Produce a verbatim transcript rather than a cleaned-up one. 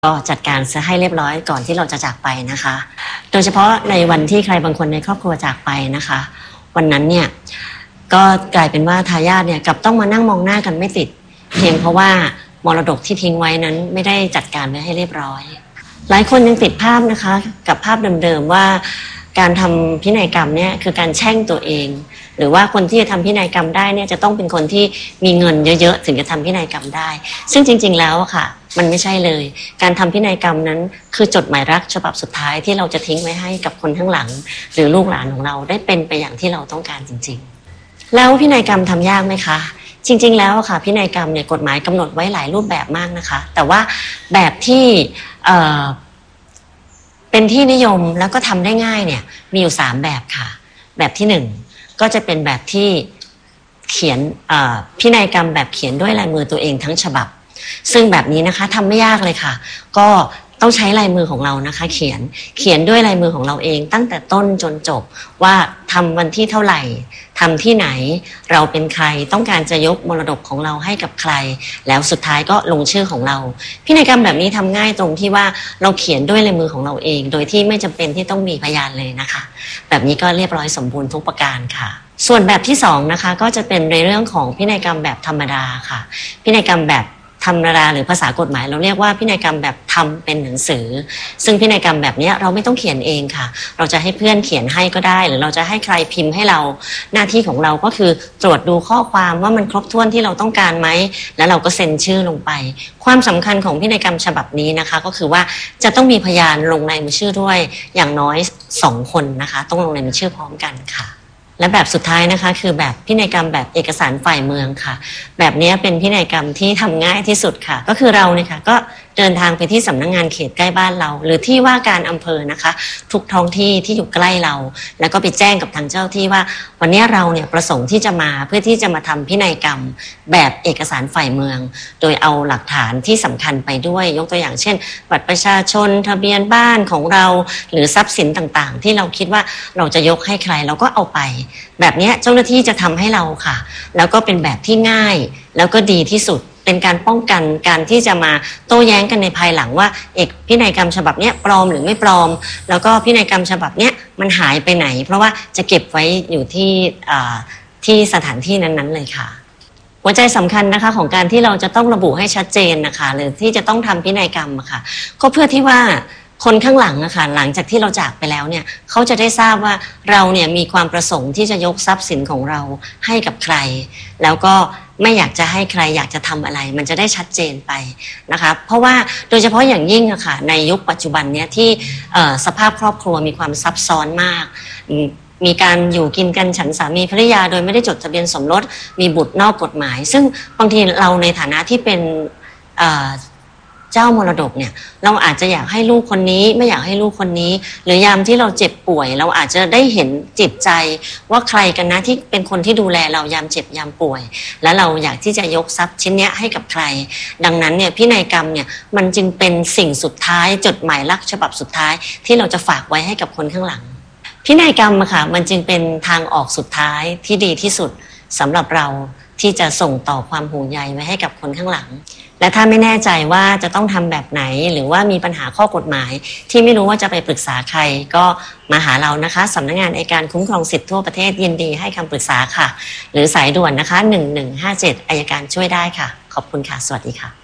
ก็จัดการซะให้เรียบร้อยก่อนที่เราจะจากไปนะคะโดยเฉพาะในวันที่ใครบางคนในครอบครัวจากไปนะคะวันนั้นเนี่ยก็กลายเป็นว่าทายาทเนี่ยกลับต้องมานั่งมองหน้ากันไม่ติดเพียงเพราะว่ามรดกที่ทิ้งไว้นั้นไม่ได้จัดการไว้ให้เรียบร้อยหลายคนยังติดภาพนะคะกับภาพเดิมๆว่าการทำพินัยกรรมเนี่ยคือการแช่งตัวเองหรือว่าคนที่จะทำพินัยกรรมได้เนี่ยจะต้องเป็นคนที่มีเงินเยอะๆถึงจะทำพินัยกรรมได้ซึ่งจริงๆแล้วค่ะมันไม่ใช่เลยการทำพินัยกรรมนั้นคือจดหมายรักฉบับสุดท้ายที่เราจะทิ้งไว้ให้กับคนข้างหลังหรือลูกหลานของเราได้เป็นไปอย่างที่เราต้องการจริงๆแล้วพินัยกรรมทำยากไหมคะจริงๆแล้วค่ะพินัยกรรมเนี่ยกฎหมายกำหนดไว้หลายรูปแบบมากนะคะแต่ว่าแบบที่เอ่อเป็นที่นิยมแล้วก็ทำได้ง่ายเนี่ยมีอยู่สามแบบค่ะแบบที่หนึ่งก็จะเป็นแบบที่เขียนพินัยกรรมแบบเขียนด้วยลายมือตัวเองทั้งฉบับซึ่งแบบนี้นะคะทำไม่ยากเลยค่ะก็ต้องใช้ลายมือของเรานะคะเขียนเขียนด้วยลายมือของเราเองตั้งแต่ต้นจนจบว่าทำวันที่เท่าไหร่ทำที่ไหนเราเป็นใครต้องการจะยกมรดกของเราให้กับใครแล้วสุดท้ายก็ลงชื่อของเราพินัยกรรมแบบนี้ทำง่ายตรงที่ว่าเราเขียนด้วยลายมือของเราเองโดยที่ไม่จำเป็นที่ต้องมีพยานเลยนะคะแบบนี้ก็เรียบร้อยสมบูรณ์ทุกประการค่ะส่วนแบบที่สองนะคะก็จะเป็นในเรื่องของพินัยกรรมแบบธรรมดาค่ะพินัยกรรมแบบธรรมดาหรือภาษากฎหมายเราเรียกว่าพินัยกรรมแบบทำเป็นหนังสือซึ่งพินัยกรรมแบบนี้เราไม่ต้องเขียนเองค่ะเราจะให้เพื่อนเขียนให้ก็ได้หรือเราจะให้ใครพิมพ์ให้เราหน้าที่ของเราก็คือตรวจดูข้อความว่ามันครบถ้วนที่เราต้องการไหมแล้วเราก็เซ็นชื่อลงไปความสำคัญของพินัยกรรมฉบับนี้นะคะก็คือว่าจะต้องมีพยานลงในมือชื่อด้วยอย่างน้อยสองคนนะคะต้องลงในมือชื่อพร้อมกันค่ะและแบบสุดท้ายนะคะคือแบบพินัยกรรมแบบเอกสารฝ่ายเมืองค่ะแบบนี้เป็นพินัยกรรมที่ทำง่ายที่สุดค่ะก็คือเราเนี่ยค่ะก็เดินทางไปที่สำนักงานเขตใกล้บ้านเราหรือที่ว่าการอำเภอนะคะทุกท้องที่ที่อยู่ใกล้เราแล้วก็ไปแจ้งกับทางเจ้าที่ว่าวันนี้เราเนี่ยประสงค์ที่จะมาเพื่อที่จะมาทำพินัยกรรมแบบเอกสารฝ่ายเมืองโดยเอาหลักฐานที่สำคัญไปด้วยยกตัวอย่างเช่นบัตรประชาชนทะเบียนบ้านของเราหรือทรัพย์สินต่างๆที่เราคิดว่าเราจะยกให้ใครเราก็เอาไปแบบนี้เจ้าหน้าที่จะทำให้เราค่ะแล้วก็เป็นแบบที่ง่ายแล้วก็ดีที่สุดเป็นการป้องกันการที่จะมาโต้แย้งกันในภายหลังว่าเอกพินัยกรรมฉบับเนี้ยปลอมหรือไม่ปลอมแล้วก็พินัยกรรมฉบับเนี้ยมันหายไปไหนเพราะว่าจะเก็บไว้อยู่ที่ที่สถานที่นั้นๆเลยค่ะหัวใจสำคัญนะคะของการที่เราจะต้องระบุให้ชัดเจนนะคะหรือที่จะต้องทำพินัยกรรมอะค่ะก็เพื่อที่ว่าคนข้างหลังนะคะหลังจากที่เราจากไปแล้วเนี่ยเขาจะได้ทราบว่าเราเนี่ยมีความประสงค์ที่จะยกทรัพย์สินของเราให้กับใครแล้วก็ไม่อยากจะให้ใครอยากจะทำอะไรมันจะได้ชัดเจนไปนะคะเพราะว่าโดยเฉพาะอย่างยิ่งอะค่ะในยุคปัจจุบันเนี่ยที่สภาพครอบครัวมีความซับซ้อนมากมีการอยู่กินกันฉันสามีภรรยาโดยไม่ได้จดทะเบียนสมรสมีบุตรนอกกฎหมายซึ่งบางทีเราในฐานะที่เป็นเจ้ามรดกเนี่ยเราอาจจะอยากให้ลูกคนนี้ไม่อยากให้ลูกคนนี้หรือยามที่เราเจ็บป่วยเราอาจจะได้เห็นจิตใจว่าใครกันนะที่เป็นคนที่ดูแลเรายามเจ็บยามป่วยและเราอยากที่จะยกทรัพย์ชิ้นนี้ให้กับใครดังนั้นเนี่ยพินัยกรรมเนี่ยมันจึงเป็นสิ่งสุดท้ายจดหมายรักฉบับสุดท้ายที่เราจะฝากไว้ให้กับคนข้างหลังพินัยกรรมอะค่ะมันจึงเป็นทางออกสุดท้ายที่ดีที่สุดสำหรับเราที่จะส่งต่อความห่วงใยไว้ให้กับคนข้างหลังและถ้าไม่แน่ใจว่าจะต้องทำแบบไหนหรือว่ามีปัญหาข้อกฎหมายที่ไม่รู้ว่าจะไปปรึกษาใครก็มาหาเรานะคะสำนักงานอัยการคุ้มครองสิทธิทั่วประเทศยินดีให้คำปรึกษาค่ะหรือสายด่วนนะคะหนึ่งหนึ่งห้าเจ็ดอัยการช่วยได้ค่ะขอบคุณค่ะสวัสดีค่ะ